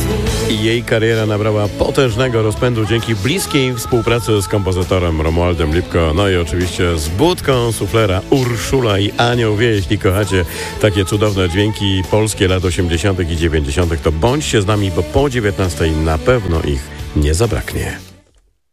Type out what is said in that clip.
I jej kariera nabrała potężnego rozpędu dzięki bliskiej współpracy z kompozytorem Romualdem Lipko, no i oczywiście z budką suflera Urszula i Anioł Wie. Jeśli kochacie takie cudowne dźwięki polskie lat 80. i 90., to bądźcie z nami, bo po 19 na pewno ich nie zabraknie.